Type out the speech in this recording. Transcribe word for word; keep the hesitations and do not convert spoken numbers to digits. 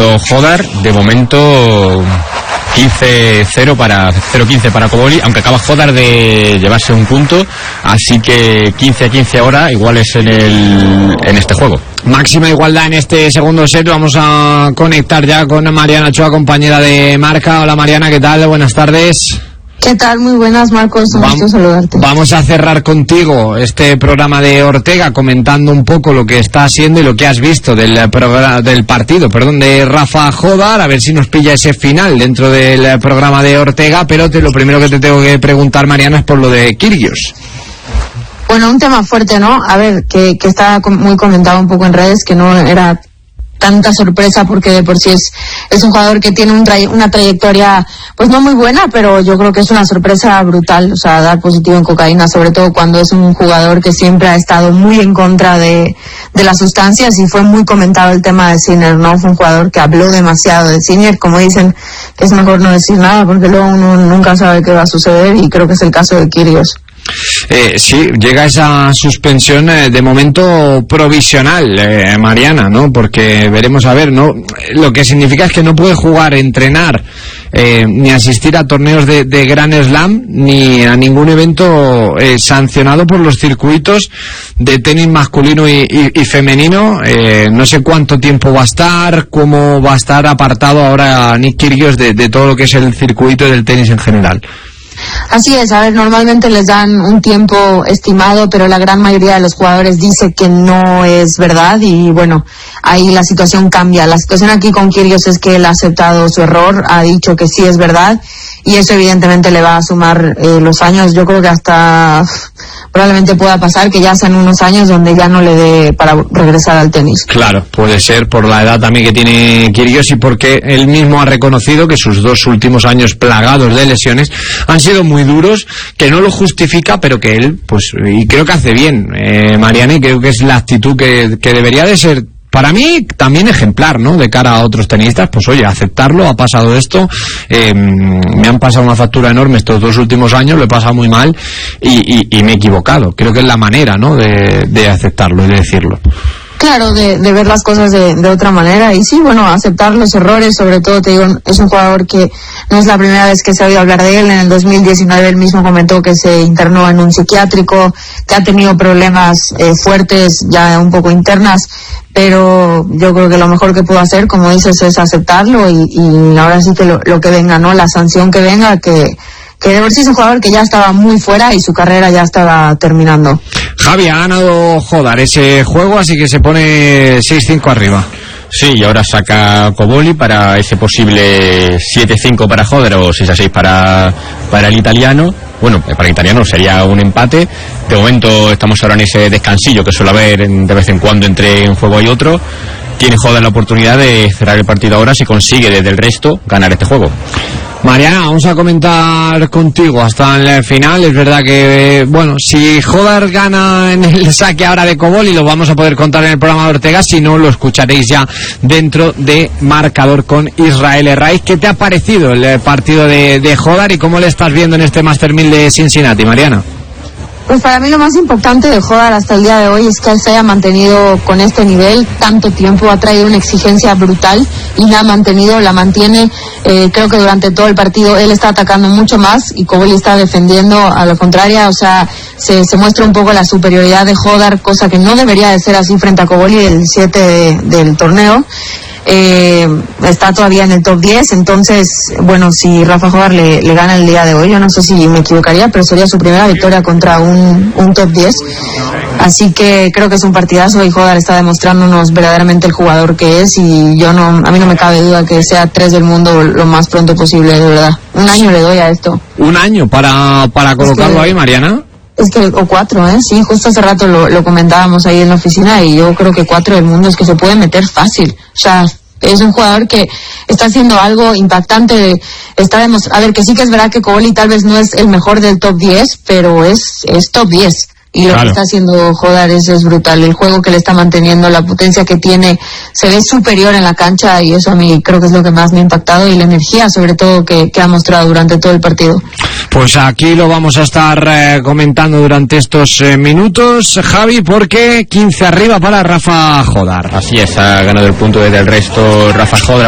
ganando Jodar, de momento quince cero para cero quince para Koboli, aunque acaba Jodar de llevarse un punto, así que quince a quince ahora iguales en el en este juego. Máxima igualdad en este segundo set. Vamos a conectar ya con Mariana Ochoa, compañera de Marca. Hola Mariana, ¿qué tal? Buenas tardes. ¿Qué tal? Muy buenas, Marcos. Un gusto saludarte. Vamos a cerrar contigo este programa de Ortega comentando un poco lo que está haciendo y lo que has visto del programa, del partido, perdón, de Rafa Jodar, a ver si nos pilla ese final dentro del programa de Ortega, pero te, lo primero que te tengo que preguntar, Mariana, es por lo de Kyrgios. Bueno, un tema fuerte, ¿no? A ver, que, que está muy comentado un poco en redes, que no era tanta sorpresa porque de por sí es, es un jugador que tiene un tray, una trayectoria pues no muy buena, pero yo creo que es una sorpresa brutal, o sea, dar positivo en cocaína, sobre todo cuando es un jugador que siempre ha estado muy en contra de, de las sustancias, y fue muy comentado el tema de Sinner, ¿no? Fue un jugador que habló demasiado de Sinner, como dicen, que es mejor no decir nada porque luego uno nunca sabe qué va a suceder, y creo que es el caso de Kyrgios. Eh, sí, llega esa suspensión eh, de momento provisional, eh, Mariana, ¿no? Porque veremos a ver, ¿no? Lo que significa es que no puede jugar, entrenar, eh, ni asistir a torneos de, de Grand Slam, ni a ningún evento eh, sancionado por los circuitos de tenis masculino y, y, y femenino. Eh, no sé cuánto tiempo va a estar, cómo va a estar apartado ahora Nick Kyrgios de, de todo lo que es el circuito del tenis en general. Así es, a ver, normalmente les dan un tiempo estimado, pero la gran mayoría de los jugadores dice que no es verdad, y bueno, ahí la situación cambia. La situación aquí con Kyrgios es que él ha aceptado su error, ha dicho que sí es verdad, y eso evidentemente le va a sumar eh, los años. Yo creo que hasta probablemente pueda pasar que ya sean unos años donde ya no le dé para regresar al tenis. Claro, puede ser por la edad también que tiene Kyrgios, y porque él mismo ha reconocido que sus dos últimos años plagados de lesiones han sido muy duros, que no lo justifica, pero que él, pues, y creo que hace bien, eh, Mariana, y creo que es la actitud que, que debería de ser, para mí, también ejemplar, ¿no? De cara a otros tenistas, pues oye, aceptarlo, ha pasado esto, eh, me han pasado una factura enorme estos dos últimos años, lo he pasado muy mal, y, y, y me he equivocado. Creo que es la manera, ¿no? De, de aceptarlo y de decirlo. Claro, de, de ver las cosas de, de otra manera, y sí, bueno, aceptar los errores. Sobre todo, te digo, es un jugador que no es la primera vez que se ha oído hablar de él. En el dos mil diecinueve él mismo comentó que se internó en un psiquiátrico, que ha tenido problemas eh, fuertes ya un poco internas, pero yo creo que lo mejor que puedo hacer, como dices, es aceptarlo, y, y ahora sí que lo, lo que venga, ¿no? La sanción que venga, que que de por sí es un jugador que ya estaba muy fuera y su carrera ya estaba terminando. Javi, ha ganado Jodar ese juego, así que se pone seis cinco arriba. Sí, y ahora saca Koboli para ese posible siete cinco para Jodar o seis a seis para, para el italiano. Bueno, para el italiano sería un empate. De momento estamos ahora en ese descansillo que suele haber en, de vez en cuando entre un juego y otro. Tiene Jodar la oportunidad de cerrar el partido ahora si consigue desde el resto ganar este juego. Mariana, vamos a comentar contigo hasta el final. Es verdad que, bueno, si Jodar gana en el saque ahora de Koboli, lo vamos a poder contar en el programa de Ortega. Si no, lo escucharéis ya dentro de Marcador con Israel Herraiz. ¿Qué te ha parecido el partido de, de Jodar y cómo le estás viendo en este Master mil de Cincinnati, Mariana? Pues para mí lo más importante de Jodar hasta el día de hoy es que él se haya mantenido con este nivel tanto tiempo, ha traído una exigencia brutal y la ha mantenido, la mantiene. Eh, creo que durante todo el partido él está atacando mucho más y Koboli está defendiendo a lo contrario, o sea, se, se muestra un poco la superioridad de Jodar, cosa que no debería de ser así frente a Koboli, el siete de, del torneo. Eh, está todavía en el top diez, entonces, bueno, si Rafa Jodar le, le gana el día de hoy, yo no sé si me equivocaría, pero sería su primera victoria contra un, un top diez, así que creo que es un partidazo y Jodar está demostrándonos verdaderamente el jugador que es, y yo no, a mí no me cabe duda que sea tres del mundo lo más pronto posible, de verdad. Un año le doy a esto. ¿Un año para, para colocarlo es que, ahí, Mariana? Es que, o cuatro, ¿eh? Sí, justo hace rato lo, lo comentábamos ahí en la oficina, y yo creo que cuatro del mundo es que se puede meter fácil. O sea, es un jugador que está haciendo algo impactante. Está demos- a ver, que sí que es verdad que Koboli tal vez no es el mejor del top diez, pero es, es top diez. Y lo claro. que está haciendo Jodar es, es brutal. El juego que le está manteniendo, la potencia que tiene, se ve superior en la cancha, y eso a mí creo que es lo que más me ha impactado, y la energía sobre todo que, que ha mostrado durante todo el partido. Pues aquí lo vamos a estar eh, comentando durante estos eh, minutos, Javi, porque quince arriba para Rafa Jodar. Así es, ha ganado el punto desde el resto Rafa Jodar.